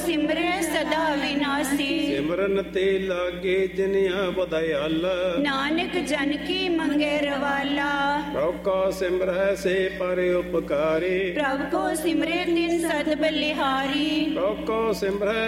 ਸਿਮਰੇ ਸਦਾ ਵਿਨਾਸੀ। ਸਿਮਰਨ ਤੇ ਲਾਗੇ ਜਿਨਿਆ ਬਦਇਆਲ, ਨਾਨਕ ਜਨ ਕੀ ਮੰਗੇ ਰਵਾਲਾ। ਪ੍ਰਭ ਕਾ ਸਿਮਰੈ ਸੇ ਪਰ ਉਪਕਾਰੀ, ਪ੍ਰਭ ਕੋ ਸਿਮਰੇ ਤਿਨ ਸਦ ਬਲਿਹਾਰੀ। ਪ੍ਰਭ ਕੋ ਸਿਮਰੈ